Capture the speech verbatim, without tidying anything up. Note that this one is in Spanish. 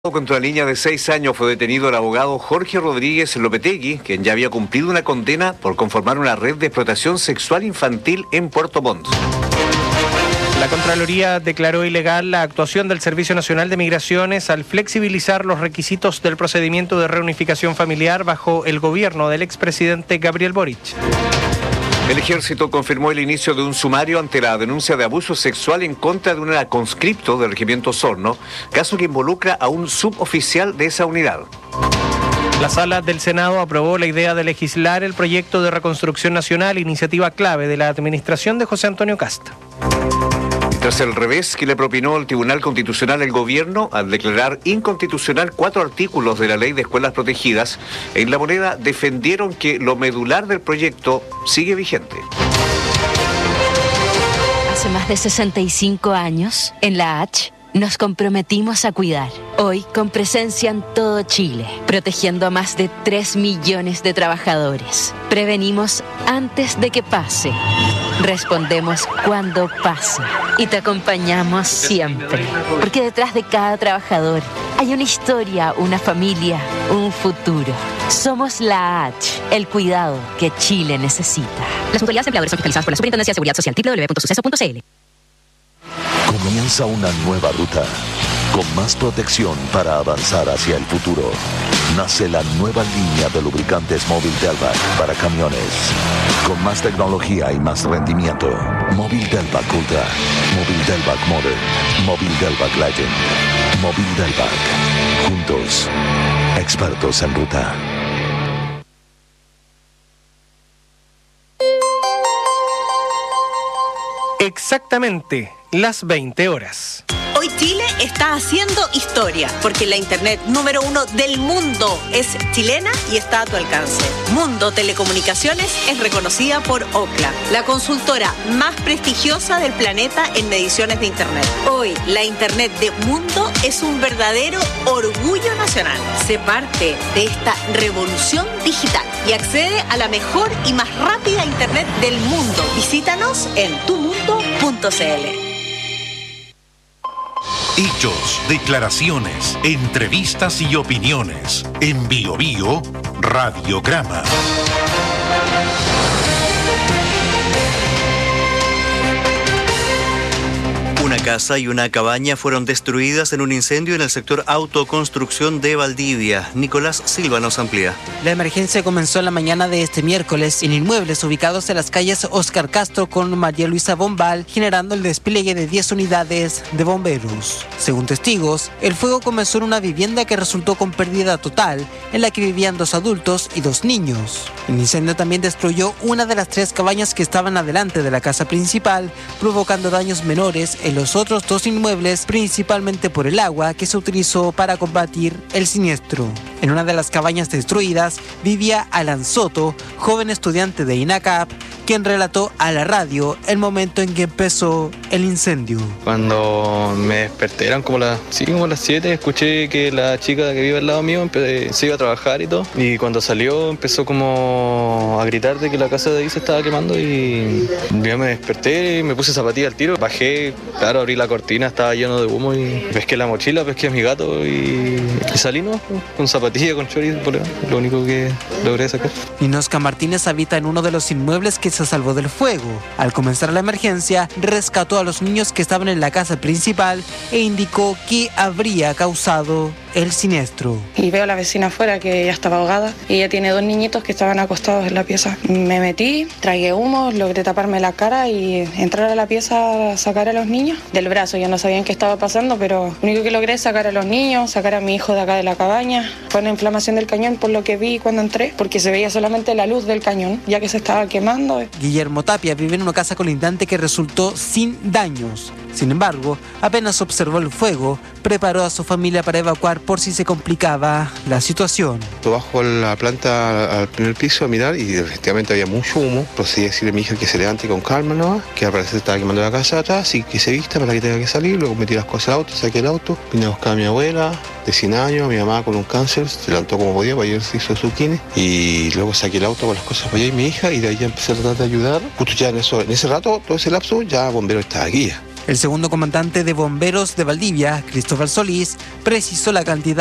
Contra la niña de seis años fue detenido el abogado Jorge Rodríguez Lopetegui, quien ya había cumplido una condena por conformar una red de explotación sexual infantil en Puerto Montt. La Contraloría declaró ilegal la actuación del Servicio Nacional de Migraciones al flexibilizar los requisitos del procedimiento de reunificación familiar bajo el gobierno del expresidente Gabriel Boric. El Ejército confirmó el inicio de un sumario ante la denuncia de abuso sexual en contra de una conscripto del Regimiento Osorno, caso que involucra a un suboficial de esa unidad. La Sala del Senado aprobó la idea de legislar el proyecto de reconstrucción nacional, iniciativa clave de la administración de José Antonio Kast. Tras el revés que le propinó el Tribunal Constitucional al gobierno al declarar inconstitucional cuatro artículos de la Ley de Escuelas Protegidas, en La Moneda defendieron que lo medular del proyecto sigue vigente. Hace más de sesenta y cinco años, en la H, nos comprometimos a cuidar. Hoy, con presencia en todo Chile, protegiendo a más de tres millones de trabajadores. Prevenimos antes de que pase. Respondemos cuando pase. Y te acompañamos siempre. Porque detrás de cada trabajador hay una historia, una familia, un futuro. Somos la H, el cuidado que Chile necesita. Las mutualidades empleadores son fiscalizadas por la Superintendencia de Seguridad Social, doble u doble u doble u punto suceso punto c l. Comienza una nueva ruta, con más protección para avanzar hacia el futuro. Nace la nueva línea de lubricantes Móvil Delvac para camiones, con más tecnología y más rendimiento. Móvil Delvac Ultra, Móvil Delvac Modern, Móvil Delvac Legend, Móvil Delvac. Juntos, expertos en ruta. Exactamente las veinte horas. Hoy Chile está haciendo historia, porque la internet número uno del mundo es chilena y está a tu alcance. Mundo Telecomunicaciones es reconocida por Ookla, la consultora más prestigiosa del planeta en mediciones de internet. Hoy, la internet de Mundo es un verdadero orgullo nacional. Sé parte de esta revolución digital y accede a la mejor y más rápida internet del mundo. Visítanos en tu mundo punto c l. Hechos, declaraciones, entrevistas y opiniones. En Bio Bio, Radiograma. Una casa y una cabaña fueron destruidas en un incendio en el sector autoconstrucción de Valdivia. Nicolás Silva nos amplía. La emergencia comenzó en la mañana de este miércoles en inmuebles ubicados en las calles Oscar Castro con María Luisa Bombal, generando el despliegue de diez unidades de bomberos. Según testigos, el fuego comenzó en una vivienda que resultó con pérdida total, en la que vivían dos adultos y dos niños. El incendio también destruyó una de las tres cabañas que estaban adelante de la casa principal, provocando daños menores en los otros dos inmuebles, principalmente por el agua que se utilizó para combatir el siniestro. En una de las cabañas destruidas vivía Alan Soto, joven estudiante de INACAP, quien relató a la radio el momento en que empezó el incendio. Cuando me desperté, eran como las, sí, como las siete, escuché que la chica que vive al lado mío empe- se iba a trabajar y todo. Y cuando salió empezó como a gritar de que la casa de ahí se estaba quemando y yo me desperté y me puse zapatilla al tiro. Bajé, claro, abrí la cortina, estaba lleno de humo y pesqué la mochila, pesqué a mi gato y, y salí, ¿no? Con zapatilla, con chorizo, lo único que logré sacar. Ninosca Martínez habita en uno de los inmuebles que se salvó del fuego. Al comenzar la emergencia, rescató a los niños que estaban en la casa principal e indicó qué habría causado el siniestro. Y veo a la vecina afuera que ya estaba ahogada y ella tiene dos niñitos que estaban acostados en la pieza. Me metí, tragué humo, logré taparme la cara y entrar a la pieza a sacar a los niños del brazo. Ya no sabían qué estaba pasando, pero lo único que logré es sacar a los niños, sacar a mi hijo de acá de la cabaña. Fue una inflamación del cañón por lo que vi cuando entré, porque se veía solamente la luz del cañón, ya que se estaba quemando. Guillermo Tapia vive en una casa colindante que resultó sin daños. Sin embargo, apenas observó el fuego, preparó a su familia para evacuar por si se complicaba la situación. Bajo la planta al primer piso a mirar y efectivamente había mucho humo. Procedí a decirle a mi hija que se levante con calma, ¿no? Que al parecer estaba quemando la casa de atrás y que se vista para que tenga que salir. Luego metí las cosas al auto, saqué el auto, vine a buscar a mi abuela de cien años, a mi mamá con un cáncer, se levantó como podía, para ayer se hizo zucchini y luego saqué el auto con las cosas para allá y mi hija y de ahí ya empecé a tratar de ayudar. Justo ya en, eso, en ese rato, todo ese lapso, ya bombero estaba aquí. El segundo comandante de bomberos de Valdivia, Cristóbal Solís, precisó la cantidad